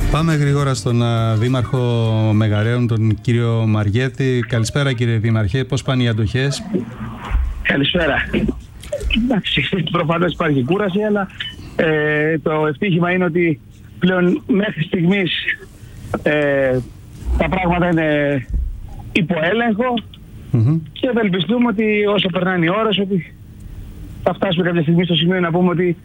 Πάμε γρήγορα στον Δήμαρχο Μεγαρέων, τον κύριο Μαριέτη. Καλησπέρα κύριε Δήμαρχε, πώς πάνε οι αντοχές? Καλησπέρα. Εντάξει, προφανώς υπάρχει κούραση, αλλά το ευτύχημα είναι ότι πλέον μέχρι στιγμής τα πράγματα είναι υπό έλεγχο και ευελπιστούμε ότι όσο περνάνε οι ώρες ότι θα φτάσουμε κάποια στιγμή στο σημείο να πούμε ότι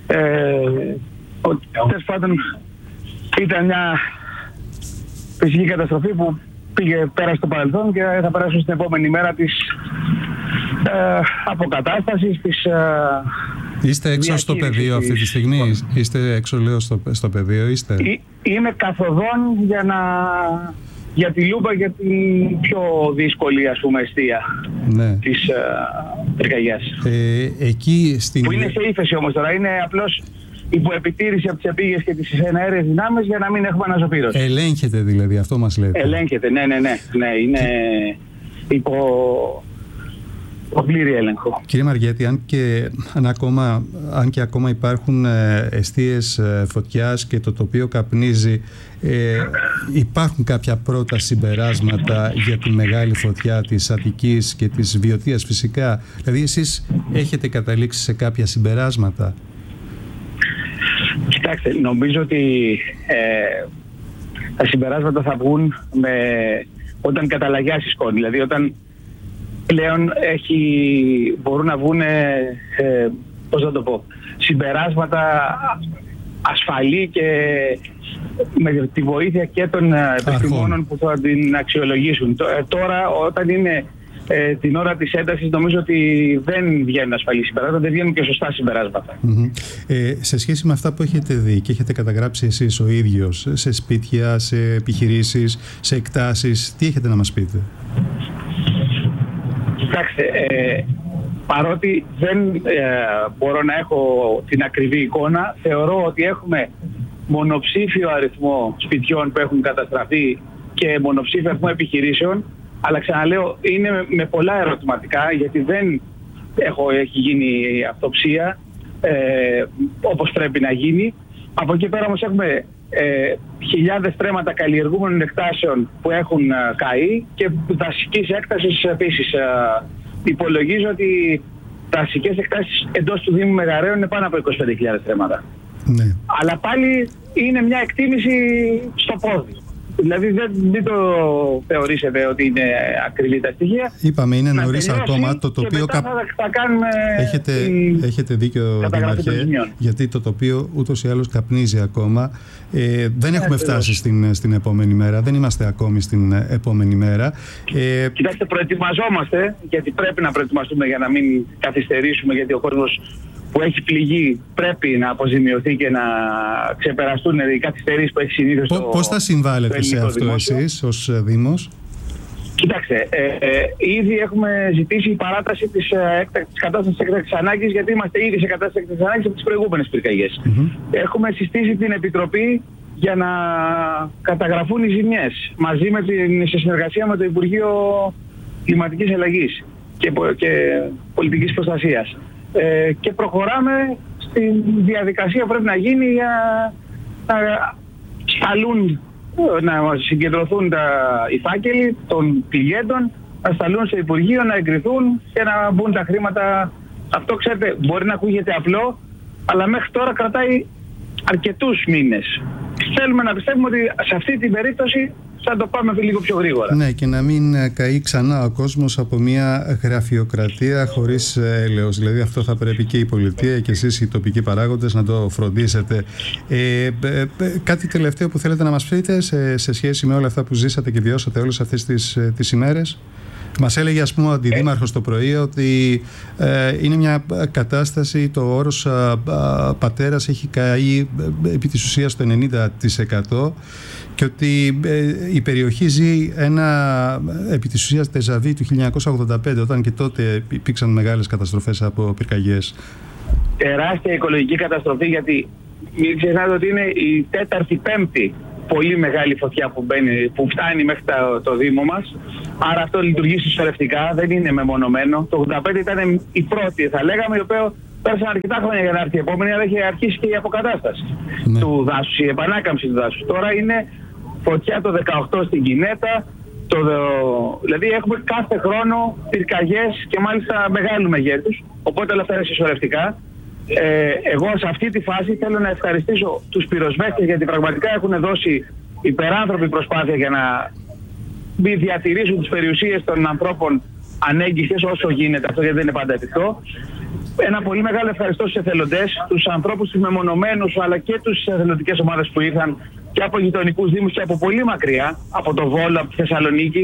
τέλος πάντων ήταν μια φυσική καταστροφή που πέρασε στο παρελθόν και θα περάσουμε στην επόμενη μέρα της αποκατάστασης, της Είστε έξω στο πεδίο αυτή τη στιγμή? Είστε έξω, λέω, στο πεδίο, είστε? Είμαι καθοδόν για τη Λούμπα, για την πιο δύσκολη, ας πούμε, αιστεία της πυρκαγιάς. Εκεί που είναι σε ύφεση όμως τώρα, είναι απλώς υπό επιτήρηση από τις επίγειες και τις εναέρειες δυνάμεις για να μην έχουμε αναζωπήρωση. Ελέγχεται δηλαδή, αυτό μας λέτε? Ελέγχεται, ναι, είναι υπό πλήρη έλεγχο. Κύριε Μαριέτη, αν και ακόμα υπάρχουν εστίες φωτιάς και το τοπίο καπνίζει, υπάρχουν κάποια πρώτα συμπεράσματα για τη μεγάλη φωτιά της Αττικής και της Βιωτίας φυσικά? Δηλαδή εσείς έχετε καταλήξει σε κάποια συμπεράσματα? Κοιτάξτε, νομίζω ότι τα συμπεράσματα θα βγουν όταν καταλαγιάσει η σκόνη. Δηλαδή όταν πλέον μπορούν να βγουν, πώς να το πω, συμπεράσματα ασφαλή και με τη βοήθεια και των επιστημόνων που θα την αξιολογήσουν. Τώρα όταν είναι την ώρα της έντασης, νομίζω ότι δεν βγαίνουν ασφαλή συμπεράσματα, δεν βγαίνουν και σωστά συμπεράσματα. Σε σχέση με αυτά που έχετε δει και έχετε καταγράψει εσείς ο ίδιος σε σπίτια, σε επιχειρήσεις, σε εκτάσεις, τι έχετε να μας πείτε? Κοιτάξτε, παρότι δεν μπορώ να έχω την ακριβή εικόνα, θεωρώ ότι έχουμε μονοψήφιο αριθμό σπιτιών που έχουν καταστραφεί και μονοψήφιο αριθμό επιχειρήσεων, αλλά ξαναλέω είναι με πολλά ερωτηματικά, γιατί δεν έχει γίνει αυτοψία όπως πρέπει να γίνει. Από εκεί πέρα όμως έχουμε χιλιάδες στρέμματα καλλιεργούμενων εκτάσεων που έχουν καεί και δασικής έκτασης επίσης. Υπολογίζω ότι δασικές εκτάσεις εντός του Δήμου Μεγαρέων είναι πάνω από 25.000 στρέμματα. Ναι. Αλλά πάλι είναι μια εκτίμηση στο πόδι. Δηλαδή δεν το θεωρήσετε ότι είναι ακριβή τα στοιχεία. Είπαμε, είναι νωρίς ακόμα. Το τοπίο θα κάνουμε έχετε δίκιο, Δήμαρχε, γιατί το τοπίο ούτως ή άλλως καπνίζει ακόμα. Δεν έχουμε φτάσει στην επόμενη μέρα. Δεν είμαστε ακόμη στην επόμενη μέρα. Κοιτάξτε, προετοιμαζόμαστε, γιατί πρέπει να προετοιμαστούμε για να μην καθυστερήσουμε, γιατί ο κόσμος που έχει πληγεί πρέπει να αποζημιωθεί και να ξεπεραστούν οι καθυστερήσεις που έχει συνήθως Πώς θα συμβάλλετε σε αυτό δημόσιο εσείς ως Δήμος? Κοιτάξτε, ήδη έχουμε ζητήσει η παράταση της κατάστασης έκτακτης ανάγκης, γιατί είμαστε ήδη σε κατάσταση έκτακτης ανάγκης από τις προηγούμενες πυρκαγιές. Έχουμε συστήσει την Επιτροπή για να καταγραφούν οι ζημιές σε συνεργασία με το Υπουργείο Κλιματικής Αλλαγής και Πολιτικής Προστασίας. Και προχωράμε στη διαδικασία που πρέπει να γίνει για να συγκεντρωθούν οι φάκελοι των πληγέντων, να σταλούν στο Υπουργείο, να εγκριθούν και να μπουν τα χρήματα. Αυτό, ξέρετε, μπορεί να ακούγεται απλό, αλλά μέχρι τώρα κρατάει αρκετούς μήνες. Θέλουμε να πιστεύουμε ότι σε αυτή την περίπτωση θα το πάμε λίγο πιο γρήγορα. Ναι, και να μην καεί ξανά ο κόσμος από μια γραφειοκρατία χωρίς έλεος. Δηλαδή αυτό θα πρέπει και η πολιτεία και εσείς οι τοπικοί παράγοντες να το φροντίσετε. Κάτι τελευταίο που θέλετε να μας πείτε σε σχέση με όλα αυτά που ζήσατε και βιώσατε όλες αυτές τις ημέρες? Μας έλεγε, ας πούμε, ο αντιδήμαρχος το πρωί ότι είναι μια κατάσταση, το όρος πατέρας έχει καεί επί της ουσίας το 90% και ότι η περιοχή ζει επί της ουσίας τεζαβί του 1985, όταν και τότε υπήρξαν μεγάλες καταστροφές από πυρκαγιές. Τεράστια οικολογική καταστροφή, γιατί μην ξεχνάτε ότι είναι η 4η-5η πολύ μεγάλη φωτιά που φτάνει μέχρι το Δήμο μας. Άρα αυτό λειτουργεί συσσωρευτικά, δεν είναι μεμονωμένο. Το 85 ήταν η πρώτη, θα λέγαμε, η οποία Πέρασαν αρκετά χρόνια για να έρθει η επόμενη, αλλά έχει αρχίσει και η αποκατάσταση του δάσους, η επανάκαμψη του δάσους. Τώρα είναι φωτιά το 18 στην Κινέτα, δηλαδή έχουμε κάθε χρόνο πυρκαγιές και μάλιστα μεγάλου μεγέθους, οπότε όλα αυτά είναι συσσωρευτικά. Εγώ σε αυτή τη φάση θέλω να ευχαριστήσω τους πυροσβέστες, γιατί πραγματικά έχουν δώσει υπεράνθρωπη προσπάθεια για να διατηρήσουν τις περιουσίες των ανθρώπων ανέγγιστες όσο γίνεται, αυτό γιατί δεν είναι πάντα εφικτό. Ένα πολύ μεγάλο ευχαριστώ στους εθελοντές, τους ανθρώπους τους μεμονωμένους, αλλά και τους εθελοντικές ομάδες που ήρθαν και από γειτονικούς δήμους και από πολύ μακριά, από το Βόλο, από τη Θεσσαλονίκη,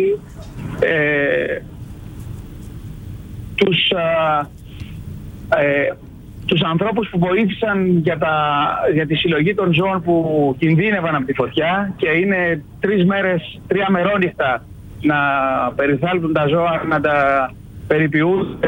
τους ανθρώπους που βοήθησαν για τη συλλογή των ζώων που κινδύνευαν από τη φωτιά και είναι 3 μερόνυχτα να περιθάλπτουν τα ζώα, να τα περιποιούν.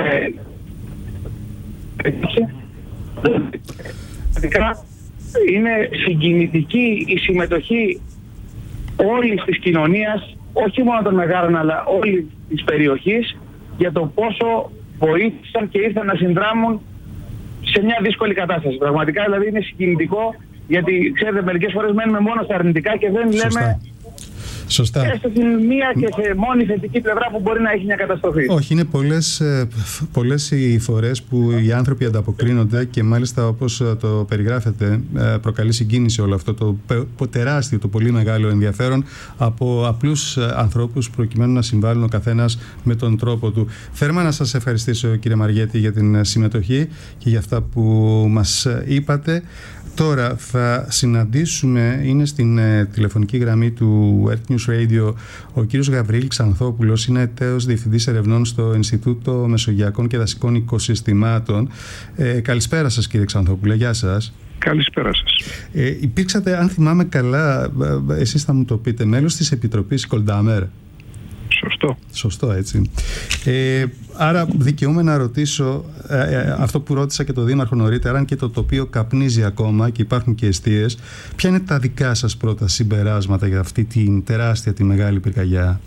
Είναι συγκινητική η συμμετοχή όλης της κοινωνίας, όχι μόνο των μεγάλων αλλά όλης της περιοχής, για το πόσο βοήθησαν και ήρθαν να συνδράμουν σε μια δύσκολη κατάσταση. Πραγματικά δηλαδή είναι συγκινητικό, γιατί ξέρετε μερικές φορές μένουμε μόνο στα αρνητικά και δεν λέμε Σωστά. Έστω στην μία και σε μόνη θετική πλευρά που μπορεί να έχει μια καταστροφή. Όχι, είναι πολλές οι φορές που οι άνθρωποι ανταποκρίνονται και μάλιστα όπως το περιγράφετε προκαλεί συγκίνηση όλο αυτό το τεράστιο, το πολύ μεγάλο ενδιαφέρον από απλούς ανθρώπους προκειμένου να συμβάλλουν ο καθένας με τον τρόπο του. Θέρμα να σας ευχαριστήσω κύριε Μαριέτη για την συμμετοχή και για αυτά που μας είπατε. Τώρα θα συναντήσουμε, είναι στην τηλεφωνική γραμμή του Earth News Radio, ο κύριος Γαβρίλ Ξανθόπουλος, είναι τέος διευθυντής ερευνών στο Ινστιτούτο Μεσογειακών και Δασικών Οικοσυστημάτων. Καλησπέρα σας κύριε Ξανθόπουλε, γεια σας. Καλησπέρα σας. Υπήρξατε, αν θυμάμαι καλά, εσείς θα μου το πείτε, μέλος της Επιτροπής Κολντάμερ. Σωστό, έτσι. Άρα δικαιούμαι να ρωτήσω αυτό που ρώτησα και το Δήμαρχο νωρίτερα, αν και το τοπίο καπνίζει ακόμα και υπάρχουν και εστίες, ποια είναι τα δικά σας πρώτα συμπεράσματα για αυτή την τεράστια, τη μεγάλη πυρκαγιά?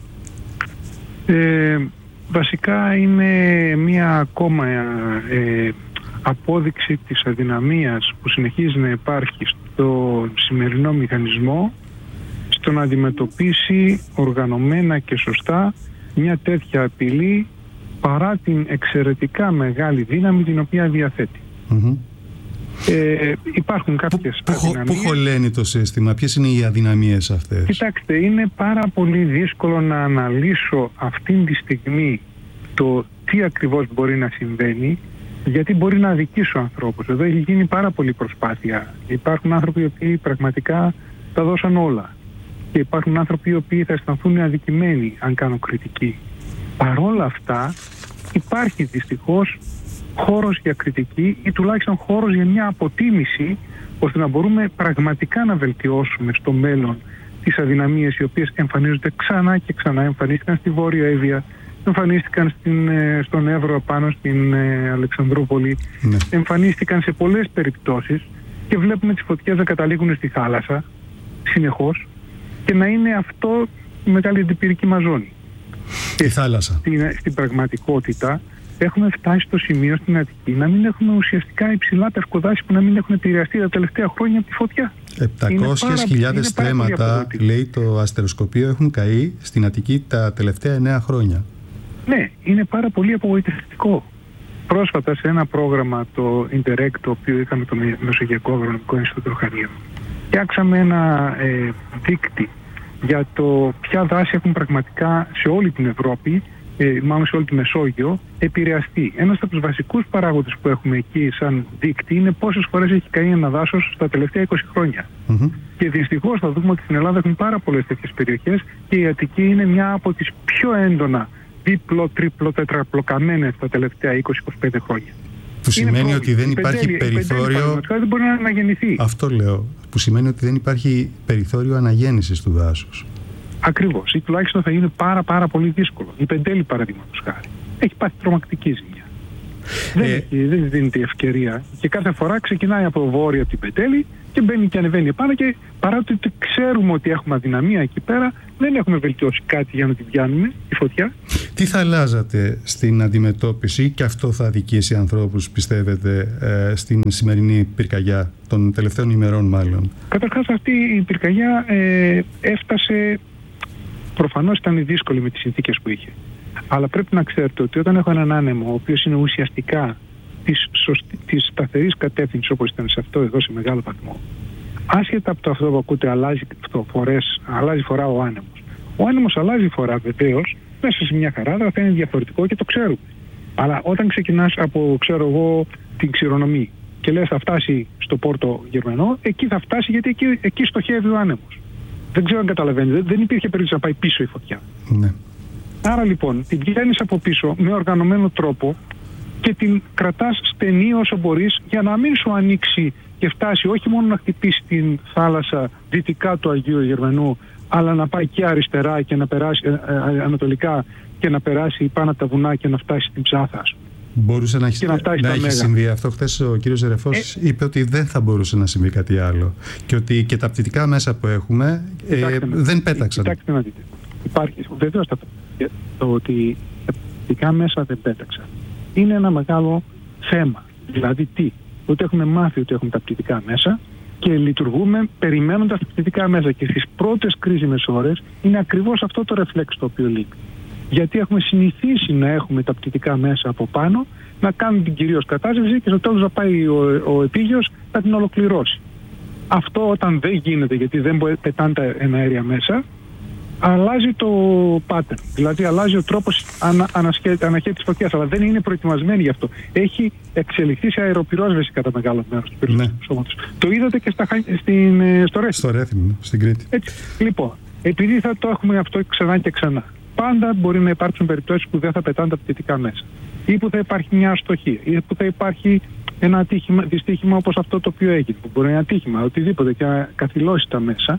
Βασικά είναι μία ακόμα απόδειξη της αδυναμίας που συνεχίζει να υπάρχει στο σημερινό μηχανισμό στο να αντιμετωπίσει οργανωμένα και σωστά μια τέτοια απειλή, παρά την εξαιρετικά μεγάλη δύναμη την οποία διαθέτει. Υπάρχουν κάποιες αδυναμίες. Πού χωλαίνει το σύστημα, ποιες είναι οι αδυναμίες αυτές? Κοιτάξτε, είναι πάρα πολύ δύσκολο να αναλύσω αυτήν τη στιγμή το τι ακριβώς μπορεί να συμβαίνει, γιατί μπορεί να αδικήσει ο ανθρώπους. Εδώ έχει γίνει πάρα πολύ προσπάθεια. Υπάρχουν άνθρωποι οι οποίοι πραγματικά τα δώσαν όλα. Και υπάρχουν άνθρωποι οι οποίοι θα αισθανθούν αδικημένοι αν κάνουν κριτική. Παρόλα αυτά υπάρχει δυστυχώς χώρος για κριτική ή τουλάχιστον χώρος για μια αποτίμηση, ώστε να μπορούμε πραγματικά να βελτιώσουμε στο μέλλον τις αδυναμίες οι οποίες εμφανίζονται ξανά και ξανά. Εμφανίστηκαν στη Βόρεια Εύβοια, εμφανίστηκαν στον Εύρο πάνω στην Αλεξανδρούπολη, εμφανίστηκαν σε πολλές περιπτώσεις και βλέπουμε τις φωτιές να καταλήγουν στη θάλασσα συνεχώς και να είναι αυτό η μεγάλη αντιπυρική μας ζώνη. Η θάλασσα. Στην πραγματικότητα έχουμε φτάσει στο σημείο στην Αττική να μην έχουμε ουσιαστικά υψηλά περκοδάσια που να μην έχουν επηρεαστεί τα τελευταία χρόνια από τη φωτιά. 700.000 στρέμματα, λέει το αστεροσκοπείο, έχουν καεί στην Αττική τα τελευταία 9 χρόνια. Ναι, είναι πάρα πολύ απογοητευτικό. Πρόσφατα σε ένα πρόγραμμα, το Interreg, το οποίο είχαμε το Μεσογειακό Αγρονομικό Ινστιτούτο Χανίων, φτιάξαμε ένα δείκτη για το ποια δάση έχουν πραγματικά σε όλη την Ευρώπη, μάλλον σε όλη τη Μεσόγειο, επηρεαστεί. Ένας από τους βασικούς παράγοντες που έχουμε εκεί σαν δείκτη είναι πόσες φορές έχει καεί ένα δάσος στα τελευταία 20 χρόνια. Και δυστυχώς θα δούμε ότι στην Ελλάδα έχουν πάρα πολλές τέτοιες περιοχές και η Αττική είναι μια από τις πιο έντονα δίπλο, τρίπλο, τετραπλοκαμένες τα τελευταία 20-25 χρόνια. Που σημαίνει ότι δεν υπάρχει περιθώριο. Δεν μπορεί να αναγεννηθεί. Αυτό λέω. Που σημαίνει ότι δεν υπάρχει περιθώριο αναγέννησης του δάσους. Ακριβώς. Ή τουλάχιστον θα είναι πάρα πολύ δύσκολο. Η Πεντέλη, παραδείγματος χάρη, έχει πάθει τρομακτική ζημιά. Δεν δίνεται η ευκαιρία. Και κάθε φορά ξεκινάει από βόρεια από την Πεντέλη και μπαίνει και ανεβαίνει επάνω. Και παρά ότι ξέρουμε ότι έχουμε αδυναμία εκεί πέρα, δεν έχουμε βελτιώσει κάτι για να την πιάνουμε τη φωτιά. Τι θα αλλάζατε στην αντιμετώπιση, και αυτό θα αδικήσει ανθρώπους, πιστεύετε, στην σημερινή πυρκαγιά των τελευταίων ημερών μάλλον? Καταρχάς, αυτή η πυρκαγιά έφτασε, προφανώς ήταν δύσκολη με τις συνθήκες που είχε. Αλλά πρέπει να ξέρετε ότι όταν έχω έναν άνεμο, ο οποίος είναι ουσιαστικά της σταθερής κατεύθυνσης, όπως ήταν σε αυτό εδώ σε μεγάλο βαθμό, άσχετα από το αυτό που ακούτε, αλλάζει φορά ο άνεμος. Ο άνεμος αλλάζει φορά βεβαίως, μέσα σε μια χαράδρα θα είναι διαφορετικό και το ξέρουμε. Αλλά όταν ξεκινάς από, την Ξηρονομή και λες θα φτάσει στο Πόρτο Γερμανό, εκεί θα φτάσει, γιατί εκεί στοχεύει ο άνεμος. Δεν ξέρω αν καταλαβαίνετε, δεν υπήρχε περίπτωση να πάει πίσω η φωτιά. Ναι. Άρα λοιπόν την πιάνεις από πίσω με οργανωμένο τρόπο και την κρατάς στενή όσο μπορείς, για να μην σου ανοίξει και φτάσει όχι μόνο να χτυπήσει την θάλασσα δυτικά του Αγίου Γερμανού, αλλά να πάει και αριστερά και να περάσει ανατολικά και να περάσει πάνω από τα βουνά και να φτάσει στην Ψάθα. Μπορούσε να έχει συμβεί αυτό. Χθες ο κύριος Ζερεφός είπε ότι δεν θα μπορούσε να συμβεί κάτι άλλο και ότι και τα πτυτικά μέσα που έχουμε δεν πέταξαν. Κοιτάξτε να δείτε. Υπάρχει βεβαίως το ότι τα πτυτικά μέσα δεν πέταξαν. Είναι ένα μεγάλο θέμα. Δηλαδή τι? Ότι έχουμε μάθει ότι έχουμε τα πτυτικά μέσα και λειτουργούμε περιμένοντας τα πτυτικά μέσα, και στις πρώτες κρίσιμες ώρες είναι ακριβώς αυτό το ρεφλέξ το οποίο λείπει. Γιατί έχουμε συνηθίσει να έχουμε τα πτυτικά μέσα από πάνω, να κάνουν την κυρίως κατάσταση και στο τέλος να πάει ο επίγειος να την ολοκληρώσει. Αυτό όταν δεν γίνεται, γιατί δεν πετάνε τα εναέρια μέσα, αλλάζει το pattern. Δηλαδή αλλάζει ο τρόπος αναχέτησης φωτιάς, αλλά δεν είναι προετοιμασμένη γι' αυτό. Έχει εξελιχθεί σε αεροπυρόσβεση κατά μεγάλο μέρος του πυροσβεστικού σώματος. Το είδατε και στο Ρέθυμνο. Στο Ρέθυμνο, στην Κρήτη. Έτσι. Λοιπόν, επειδή θα το έχουμε αυτό ξανά και ξανά, πάντα μπορεί να υπάρξουν περιπτώσεις που δεν θα πετάνε τα πτυτικά μέσα, ή που θα υπάρχει μια αστοχία, ή που θα υπάρχει ένα δυστύχημα όπως αυτό το οποίο έγινε, που μπορεί να είναι ατύχημα, οτιδήποτε, και να καθυλώσει τα μέσα.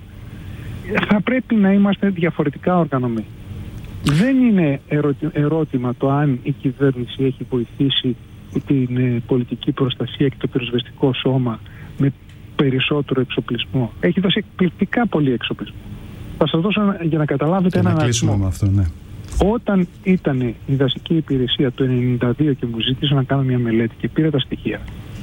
Θα πρέπει να είμαστε διαφορετικά οργανωμένοι. Δεν είναι ερώτημα το αν η κυβέρνηση έχει βοηθήσει την πολιτική προστασία και το πυροσβεστικό σώμα με περισσότερο εξοπλισμό. Έχει δώσει εκπληκτικά πολύ εξοπλισμό. Θα σας δώσω για να καταλάβετε έναν αριθμό. Με αυτό, ναι. Όταν ήταν η δασική υπηρεσία το 1992 και μου ζήτησε να κάνω μια μελέτη και πήρα τα στοιχεία,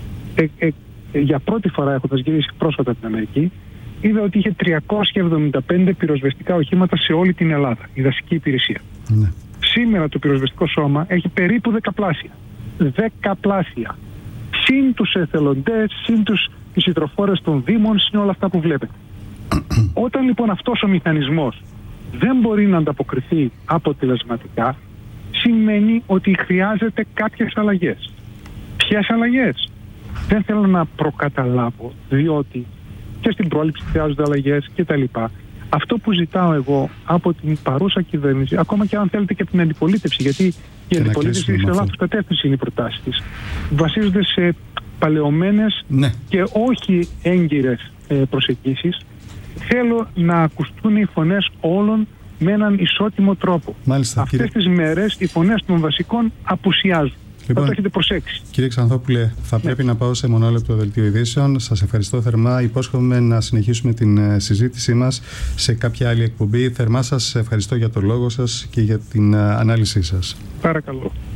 για πρώτη φορά έχοντας γυρίσει πρόσφατα από την Αμερική, είδα ότι είχε 375 πυροσβεστικά οχήματα σε όλη την Ελλάδα, η δασική υπηρεσία. Ναι. Σήμερα το πυροσβεστικό σώμα έχει περίπου 10πλάσια. 10πλάσια. Συν τους εθελοντές, συν τις υδροφόρες των δήμων, συν όλα αυτά που βλέπετε. Όταν λοιπόν αυτός ο μηχανισμός δεν μπορεί να ανταποκριθεί αποτελεσματικά, σημαίνει ότι χρειάζεται κάποιες αλλαγές. Ποιες αλλαγές? Δεν θέλω να προκαταλάβω, διότι και στην πρόληψη χρειάζονται αλλαγές κτλ. Αυτό που ζητάω εγώ από την παρούσα κυβέρνηση, ακόμα και αν θέλετε και από την αντιπολίτευση, γιατί η αντιπολίτευση σε λάθος κατεύθυνση είναι η προτάση της, βασίζονται σε παλαιωμένες και όχι έγκυρες προσεγγίσεις. Θέλω να ακουστούν οι φωνές όλων με έναν ισότιμο τρόπο. Μάλιστα, αυτές τις μέρες οι φωνές των βασικών απουσιάζουν. Λοιπόν, θα το έχετε προσέξει. Κύριε Ξανθόπουλε, θα πρέπει να πάω σε μονόλεπτο δελτίο ειδήσεων. Σας ευχαριστώ θερμά. Υπόσχομαι να συνεχίσουμε την συζήτησή μας σε κάποια άλλη εκπομπή. Θερμά σας ευχαριστώ για το λόγο σας και για την ανάλυση σας. Παρακαλώ.